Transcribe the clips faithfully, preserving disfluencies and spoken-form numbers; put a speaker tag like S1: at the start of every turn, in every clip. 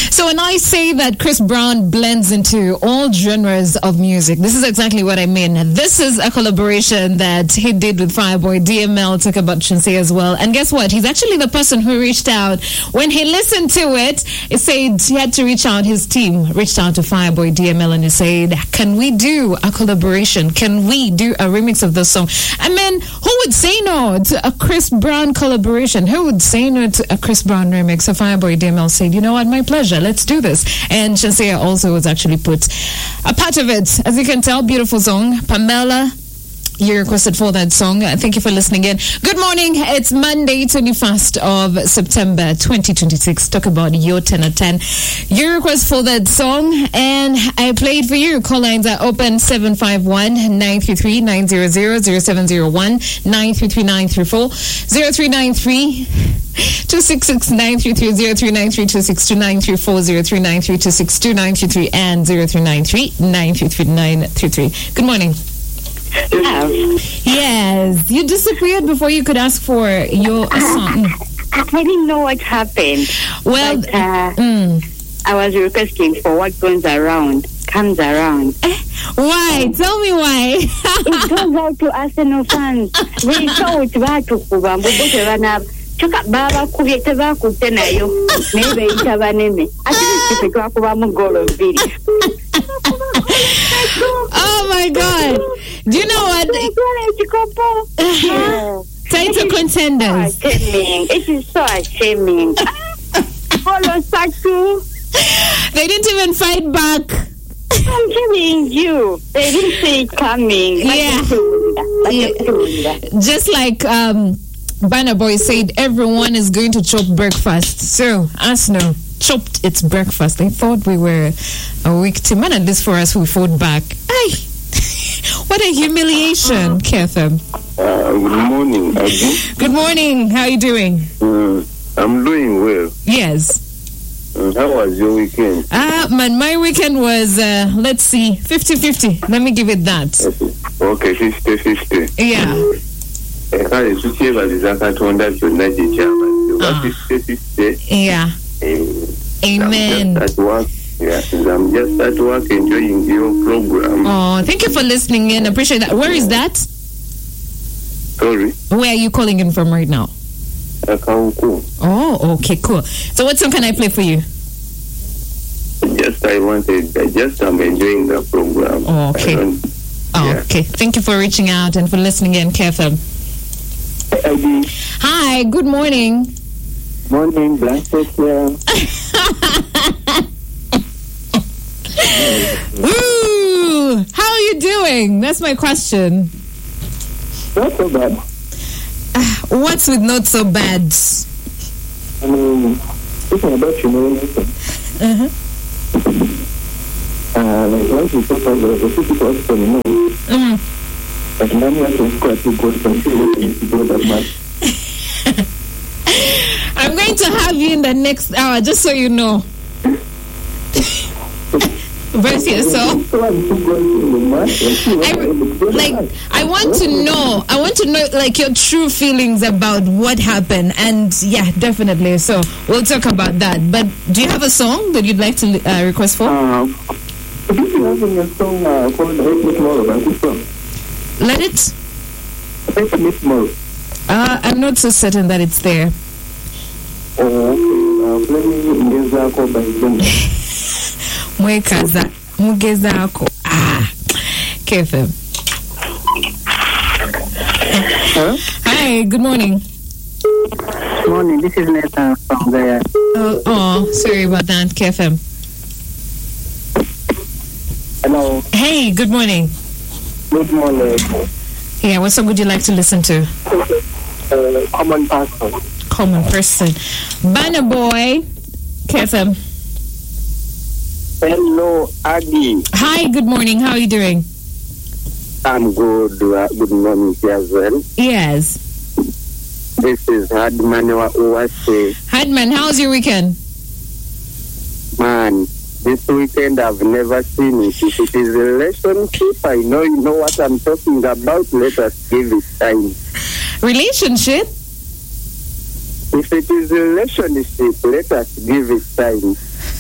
S1: So when I say that Chris Brown blends into all genres of music, this is exactly what I mean. This is a collaboration that he did with Fireboy. D M L talk about Shenseea as well. And guess what? He's actually the person who reached out. When he listened to it, he said he had to reach out. His team reached out to Fireboy, D M L, and he said, can we do a collaboration? Can we do a remix of this song? I mean, who would say no to a Chris Brown collaboration? Who would say no to a Chris Brown remix? So Fireboy, D M L said, you know what, my pleasure, let's do this. And Shenseea also was actually put a part of it. As you can tell, beautiful song. Pamela, you requested for that song. Thank you for listening in. Good morning. It's Monday, twenty-first of September, twenty twenty-six. Talk about your ten out of ten. Your request for that song, and I played for you. Call lines are open seven five one, nine three three, nine zero zero, zero seven zero one, nine three three, nine three four, zero three nine three, two six six, nine three three, zero three nine three, two six two, nine three four, zero three nine three, two six two, nine three three, and zero three nine three, nine three three, nine three three. Good morning.
S2: Yes.
S1: Yes, you disappeared before you could ask for your song.
S2: I didn't know what happened.
S1: Well,
S2: but, uh,
S1: mm.
S2: I was requesting for what goes around, comes around.
S1: Why? Tell me why.
S2: It goes out to Arsenal fans. We thought batukuba mbubote bana choka baba kubye tebakutte nayo nebe itabaneme ati twakuba mu golo mbiri.
S1: Oh my God. Do you know what?
S2: Yeah.
S1: Title contenders.
S2: So it is so ashaming. Follow Saku.
S1: They didn't even fight back.
S2: I'm telling you. They didn't see it coming.
S1: Yeah. yeah. Just like um, Banner Boy said, everyone is going to chop breakfast. So, Arsenal chopped its breakfast. They thought we were a weak team. And at least for us, we fought back. Aye. What a humiliation, K F M.
S3: Uh, good morning, Adi.
S1: Good morning. How are you doing?
S3: Uh, I'm doing well.
S1: Yes.
S3: Uh, how was your weekend?
S1: Ah, uh, man, my weekend was, uh, let's see, fifty-fifty. Let me give it that.
S3: Okay, fifty-fifty.
S1: Yeah. Uh, yeah. Amen.
S3: I'm just at work. Yes, I'm just at work enjoying your program.
S1: Oh, thank you for listening in. Appreciate that. Where is that?
S3: Sorry?
S1: Where are you calling in from right now?
S3: Akauku.
S1: Oh, okay, cool. So what song can I play for you?
S3: Just I wanted, I just I'm enjoying the program.
S1: Oh, okay. Oh,
S3: yeah.
S1: Okay. Thank you for reaching out and for listening in, K F M.
S3: Hi,
S1: Hi, good morning.
S3: Morning, Blanket here.
S1: Ooh, how are you doing? That's my question.
S3: Not so bad.
S1: What's with not so bad?
S3: I mean, thinking about humiliation.
S1: Uh-huh.
S3: Uh, like, once you talk about the physical also, you know,
S1: Mm-hmm.
S3: like, money has to quite too good for you to go that much.
S1: I'm going to have you in the next hour, just so you know. Verse yourself. I, like, I want to know, I want to know, like, your true feelings about what happened. And, yeah, definitely. So, we'll talk about that. But do you have a song that you'd like to uh, request for?
S3: Uh, I think you're having a song uh, called Hate Me Tomorrow, about this song.
S1: Let it?
S3: Hate Me Tomorrow.
S1: Uh, I'm not so certain that it's there.
S3: Oh, okay. Uh, play me Mugeza Ako by Zone.
S1: Mwekaza. Mugeza Ako. Ah. K F M.
S3: Huh?
S1: Hi, good morning.
S2: Morning, this is Nathan from there.
S1: Oh, oh, sorry about that, K F M.
S3: Hello.
S1: Hey, good morning.
S3: Good morning.
S1: Yeah, what song would you like to listen to?
S3: Uh, common person.
S1: Common person. Banner Boy, K F M.
S3: Hello, Adi.
S1: Hi, good morning. How are you doing?
S3: I'm good. Uh, good morning as well.
S1: Yes.
S3: This is Hardman Uwase.
S1: Hardman, how's your weekend?
S3: Man, this weekend I've never seen it. If it is a relationship, I know you know what I'm talking about. Let us give it time.
S1: Relationship?
S3: If it is a relationship, let us give it time.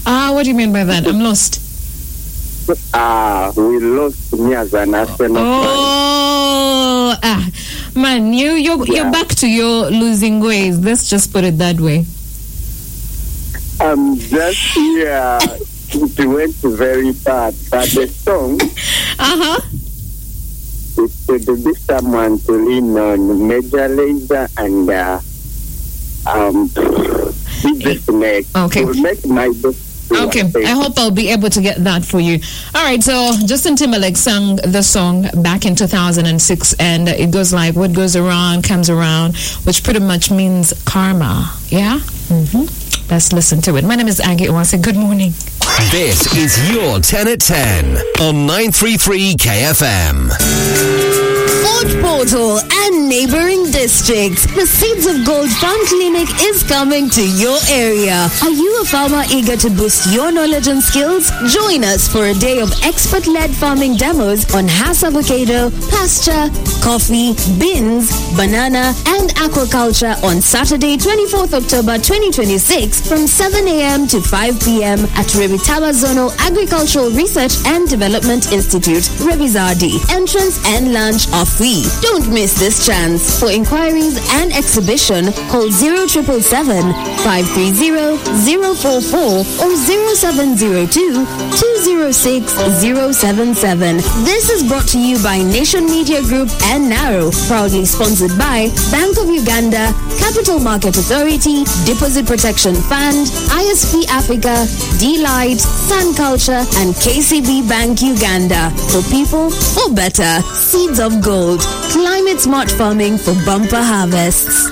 S1: Ah, what do you mean by that? I'm lost.
S3: Ah, we lost me as an Arsenal
S1: Oh, ah, man, you you're
S3: Yeah.
S1: you're back to your losing ways. Let's just put it that way.
S3: fan. I'm just yeah. It went very bad, but the song
S1: Uh huh.
S3: it should be someone to lean on. Major Lazer and uh, um, D J Snake.
S1: Okay.
S3: Will make my best.
S1: Okay, I hope I'll be able to get that for you. All right, so Justin Timberlake sang the song back in two thousand six, and it goes like, what goes around comes around, which pretty much means karma. Yeah? Mm-hmm. Let's listen to it. My name is Aggie Owase. Good morning.
S4: This is your ten at ten on nine three three K F M.
S5: Fort Portal and neighboring districts, the Seeds of Gold Farm Clinic is coming to your area. Are you a farmer eager to boost your knowledge and skills? Join us for a day of expert-led farming demos on Hass avocado, pasture, coffee, beans, banana, and aquaculture on Saturday, twenty-fourth October twenty twenty-six from seven a.m. to five p.m. at Rebitaba Zonal Agricultural Research and Development Institute, Rebizardi. Entrance and lunch are free. Don't miss this chance. For inquiries and exhibition, call zero seven seven, five three zero, zero four four or zero seven zero two, two zero six, zero seven seven. This is brought to you by Nation Media Group and Narrow, proudly sponsored by Bank of Uganda, Capital Market Authority, Deposit Protection Fund, I S P Africa, D-Light, Sun Culture, and K C B Bank Uganda. For people, for better. Seeds of Gold. Climate smart farming for bumper harvests.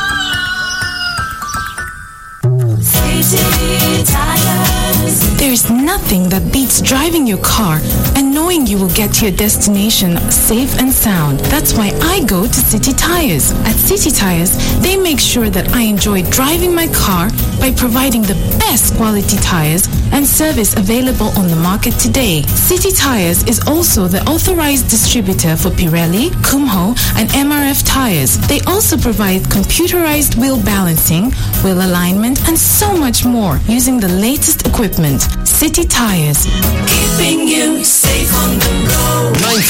S6: City Tires. There's nothing that beats driving your car and knowing you will get to your destination safe and sound. That's why I go to City Tires. At City Tires, they make sure that I enjoy driving my car by providing the best quality tires and service available on the market today. City Tires is also the authorized distributor for Pirelli, Kumho, and M R F tires. They also provide computerized wheel balancing, wheel alignment, and so much more using the latest equipment. City Tires, keeping you safe on the go.
S4: nine